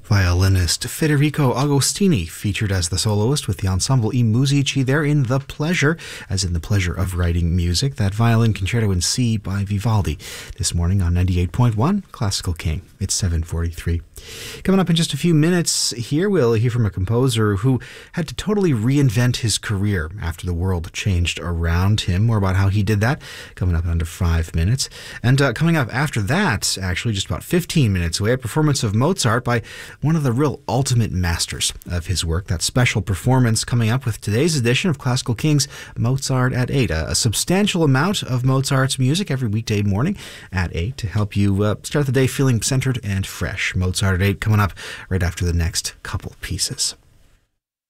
Violinist Federico Agostini featured as the soloist with the ensemble I Musici there in The Pleasure, as in the pleasure of writing music, that violin concerto in C by Vivaldi. This morning on 98.1 Classical King. It's 7:43. Coming up in just a few minutes here, we'll hear from a composer who had to totally reinvent his career after the world changed around him. More about how he did that coming up in under 5 minutes. And coming up after that, actually just about 15 minutes away, a performance of Mozart by one of the real ultimate masters of his work. That special performance coming up with today's edition of Classical Kings, Mozart at 8. A substantial amount of Mozart's music every weekday morning at 8 to help you start the day feeling centered and fresh. Mozart at 8 coming up right after the next couple pieces.